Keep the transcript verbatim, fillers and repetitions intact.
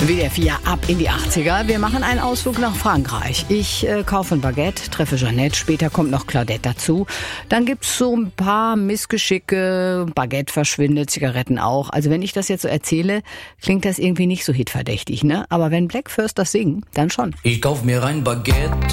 W D R vier ab in die achtziger. Wir machen einen Ausflug nach Frankreich. Ich äh, kaufe ein Baguette, treffe Jeanette, später kommt noch Claudette dazu. Dann gibt's so ein paar Missgeschicke, Baguette verschwindet, Zigaretten auch. Also wenn ich das jetzt so erzähle, klingt das irgendwie nicht so hitverdächtig, ne? Aber wenn Black First das singen, dann schon. Ich kauf mir ein Baguette